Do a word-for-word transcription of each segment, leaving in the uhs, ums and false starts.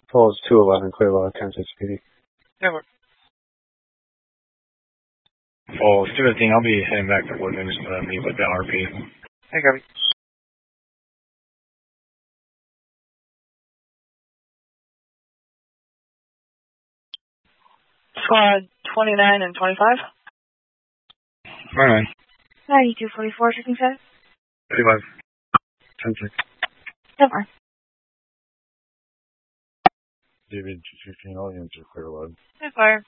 Falls two eleven, clear low, ten six P D. Yeah, Falls two fifteen, I'll be heading back to Woodlands to meet with the R P. Hey, copy. Squad twenty-nine and twenty-five. twenty-nine. ninety-two forty-four, checking set. thirty-five. ten six. Never. David two fifteen, all units are clear load. Good fire.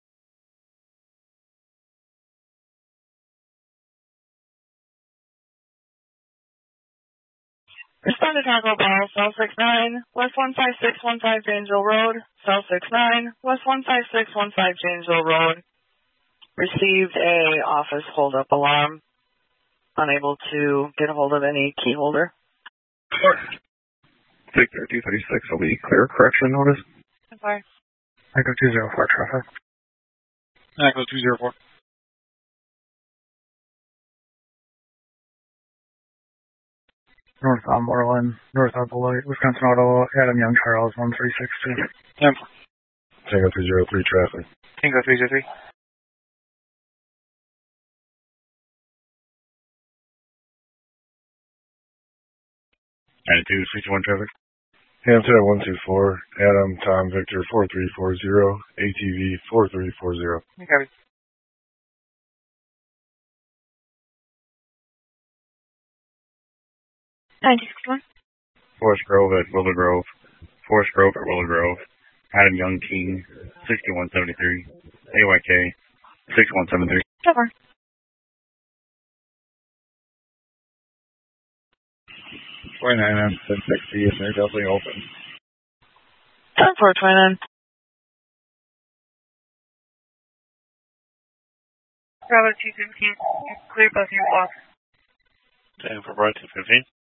Respond to Taco Bell, cell six nine, West one five six one five Janesville Road, cell six nine, West one five six one five Janesville Road. Received a office hold-up alarm. Unable to get a hold of any key holder. six thirty thirty-six will be clear correction notice. Good fire. Echo two zero four traffic. Echo two zero four. Northbound Moreland, northbound Beloit, Wisconsin Auto, Adam Young Charles, one three six two. Yep. Tango three zero three traffic. Tango three zero three. ninety-two sixty-one traffic. Hampton one two four, Adam Tom Victor four three four zero, A T V four three four zero. Okay. ninety sixty-one. Forest Grove at Willow Grove. Forest Grove at Willow Grove. Adam Young King, sixty-one seventy-three. A Y K, sixty-one seventy-three. Never. twenty-nine on ten sixty, and they're definitely open. ten four twenty-nine. Bravo two fifteen. Clear bus unit off. ten for Bravo two fifteen.